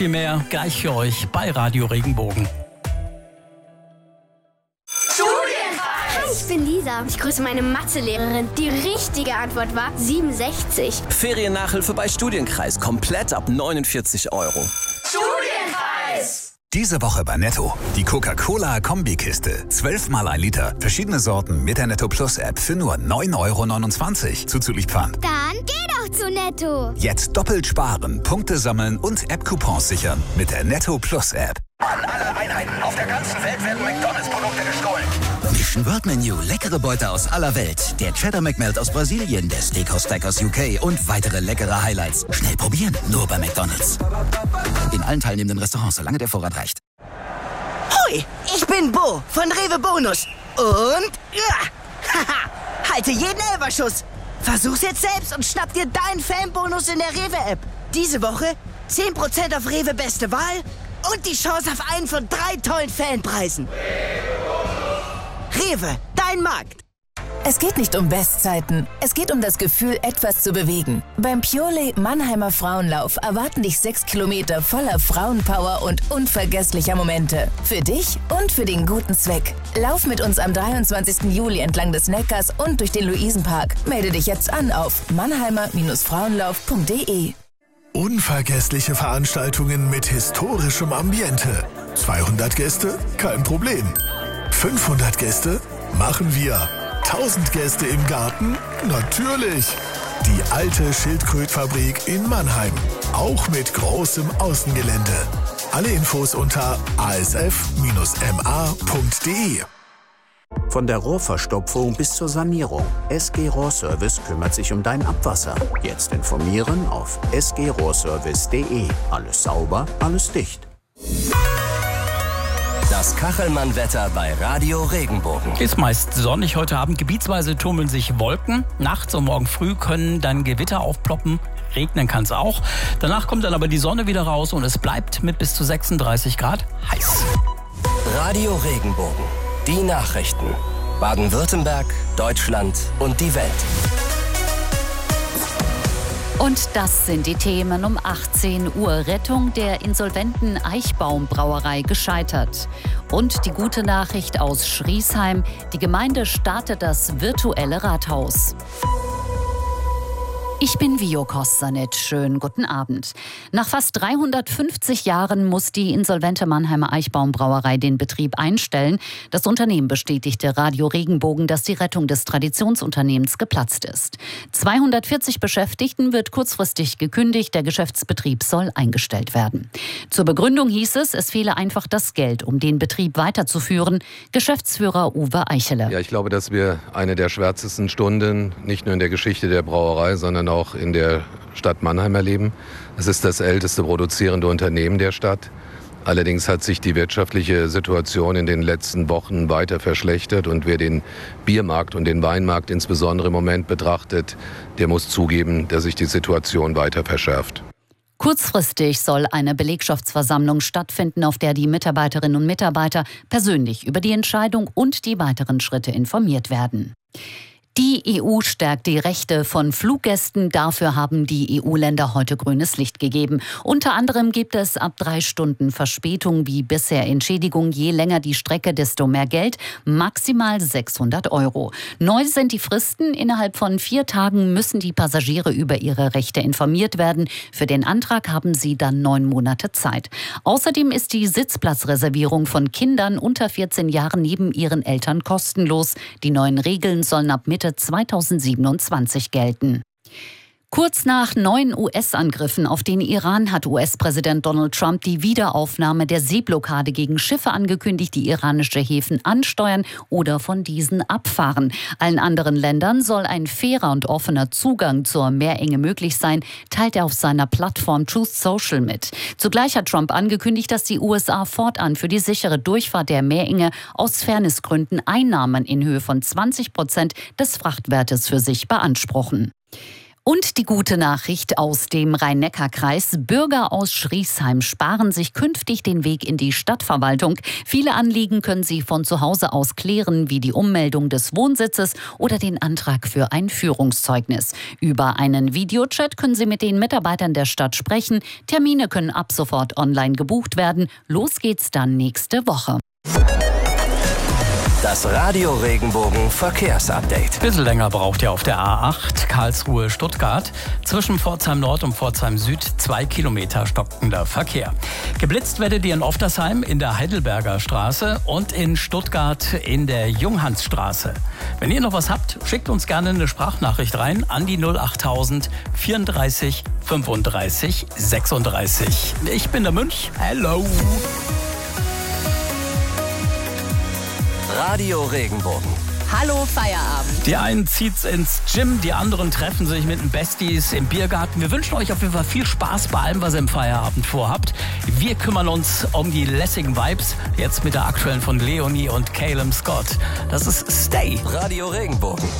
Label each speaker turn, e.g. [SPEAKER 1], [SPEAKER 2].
[SPEAKER 1] viel mehr gleich für euch bei Radio Regenbogen.
[SPEAKER 2] Ich bin Lisa. Ich grüße meine Mathelehrerin. Die richtige Antwort war 67.
[SPEAKER 3] Feriennachhilfe bei Studienkreis. Komplett ab 49 €.
[SPEAKER 2] Studienkreis!
[SPEAKER 4] Diese Woche bei Netto. Die Coca-Cola-Kombikiste. 12 mal 1 Liter. Verschiedene Sorten mit der Netto Plus App für nur 9,29 € zuzüglich Pfand.
[SPEAKER 2] Dann geh doch zu Netto.
[SPEAKER 4] Jetzt doppelt sparen, Punkte sammeln und App-Coupons sichern mit der Netto Plus App.
[SPEAKER 5] An alle Einheiten auf der ganzen Welt werden McDonalds-Produkte gestohlen.
[SPEAKER 6] Mission World Menu, leckere Beute aus aller Welt. Der Cheddar McMelt aus Brasilien, der Steakhouse Stack aus UK und weitere leckere Highlights. Schnell probieren, nur bei McDonalds. In allen teilnehmenden Restaurants, solange der Vorrat reicht.
[SPEAKER 7] Hui, ich bin Bo von Rewe Bonus. Und haha, halte jeden Elferschuss. Versuch's jetzt selbst und schnapp dir deinen Fanbonus in der Rewe-App. Diese Woche 10% auf Rewe Beste Wahl und die Chance auf einen von 3 tollen Fanpreisen. Rewe, dein Markt.
[SPEAKER 8] Es geht nicht um Bestzeiten. Es geht um das Gefühl, etwas zu bewegen. Beim Purelay Mannheimer Frauenlauf erwarten dich 6 Kilometer voller Frauenpower und unvergesslicher Momente. Für dich und für den guten Zweck. Lauf mit uns am 23. Juli entlang des Neckars und durch den Luisenpark. Melde dich jetzt an auf mannheimer-frauenlauf.de.
[SPEAKER 9] Unvergessliche Veranstaltungen mit historischem Ambiente. 200 Gäste? Kein Problem. 500 Gäste? Machen wir. 1000 Gäste im Garten? Natürlich. Die alte Schildkrötfabrik in Mannheim. Auch mit großem Außengelände. Alle Infos unter asf-ma.de.
[SPEAKER 10] Von der Rohrverstopfung bis zur Sanierung. SG Rohrservice kümmert sich um dein Abwasser. Jetzt informieren auf sgrohrservice.de. Alles sauber, alles dicht.
[SPEAKER 3] Das Kachelmann-Wetter bei Radio Regenbogen.
[SPEAKER 1] Ist meist sonnig heute Abend. Gebietsweise tummeln sich Wolken. Nachts und morgen früh können dann Gewitter aufploppen. Regnen kann es auch. Danach kommt dann aber die Sonne wieder raus und es bleibt mit bis zu 36 Grad heiß.
[SPEAKER 3] Radio Regenbogen. Die Nachrichten. Baden-Württemberg, Deutschland und die Welt.
[SPEAKER 11] Und das sind die Themen um 18 Uhr. Rettung der insolventen Eichbaum-Brauerei gescheitert. Und die gute Nachricht aus Schriesheim. Die Gemeinde startet das virtuelle Rathaus. Ich bin Vio Kostanet. Schönen guten Abend. Nach fast 350 Jahren muss die insolvente Mannheimer Eichbaum-Brauerei den Betrieb einstellen. Das Unternehmen bestätigte Radio Regenbogen, dass die Rettung des Traditionsunternehmens geplatzt ist. 240 Beschäftigten wird kurzfristig gekündigt. Der Geschäftsbetrieb soll eingestellt werden. Zur Begründung hieß es, es fehle einfach das Geld, um den Betrieb weiterzuführen. Geschäftsführer Uwe Eichele.
[SPEAKER 12] Ja, ich glaube, dass wir eine der schwärzesten Stunden, nicht nur in der Geschichte der Brauerei, sondern auch in der Stadt Mannheim erleben. Es ist das älteste produzierende Unternehmen der Stadt. Allerdings hat sich die wirtschaftliche Situation in den letzten Wochen weiter verschlechtert und wer den Biermarkt und den Weinmarkt insbesondere im Moment betrachtet, der muss zugeben, dass sich die Situation weiter verschärft.
[SPEAKER 11] Kurzfristig soll eine Belegschaftsversammlung stattfinden, auf der die Mitarbeiterinnen und Mitarbeiter persönlich über die Entscheidung und die weiteren Schritte informiert werden. Die EU stärkt die Rechte von Fluggästen. Dafür haben die EU-Länder heute grünes Licht gegeben. Unter anderem gibt es ab 3 Stunden Verspätung wie bisher Entschädigung. Je länger die Strecke, desto mehr Geld. Maximal 600 €. Neu sind die Fristen. Innerhalb von 4 Tagen müssen die Passagiere über ihre Rechte informiert werden. Für den Antrag haben sie dann 9 Monate Zeit. Außerdem ist die Sitzplatzreservierung von Kindern unter 14 Jahren neben ihren Eltern kostenlos. Die neuen Regeln sollen ab Mitte 2027 gelten. Kurz nach 9 US-Angriffen auf den Iran hat US-Präsident Donald Trump die Wiederaufnahme der Seeblockade gegen Schiffe angekündigt, die iranische Häfen ansteuern oder von diesen abfahren. Allen anderen Ländern soll ein fairer und offener Zugang zur Meerenge möglich sein, teilt er auf seiner Plattform Truth Social mit. Zugleich hat Trump angekündigt, dass die USA fortan für die sichere Durchfahrt der Meerenge aus Fairnessgründen Einnahmen in Höhe von 20% des Frachtwertes für sich beanspruchen. Und die gute Nachricht aus dem Rhein-Neckar-Kreis. Bürger aus Schriesheim sparen sich künftig den Weg in die Stadtverwaltung. Viele Anliegen können sie von zu Hause aus klären, wie die Ummeldung des Wohnsitzes oder den Antrag für ein Führungszeugnis. Über einen Videochat können sie mit den Mitarbeitern der Stadt sprechen. Termine können ab sofort online gebucht werden. Los geht's dann nächste Woche.
[SPEAKER 3] Das Radio Regenbogen Verkehrsupdate.
[SPEAKER 1] Bisschen länger braucht ihr auf der A8 Karlsruhe-Stuttgart. Zwischen Pforzheim Nord und Pforzheim Süd 2 Kilometer stockender Verkehr. Geblitzt werdet ihr in Oftersheim in der Heidelberger Straße und in Stuttgart in der Junghansstraße. Wenn ihr noch was habt, schickt uns gerne eine Sprachnachricht rein an die 08000 34 35 36. Ich bin der Münch. Hello.
[SPEAKER 3] Radio Regenbogen.
[SPEAKER 8] Hallo Feierabend.
[SPEAKER 1] Die einen zieht's ins Gym, die anderen treffen sich mit den Besties im Biergarten. Wir wünschen euch auf jeden Fall viel Spaß bei allem, was ihr im Feierabend vorhabt. Wir kümmern uns um die lässigen Vibes, jetzt mit der aktuellen von Leonie und Caleb Scott. Das ist Stay.
[SPEAKER 3] Radio Regenbogen.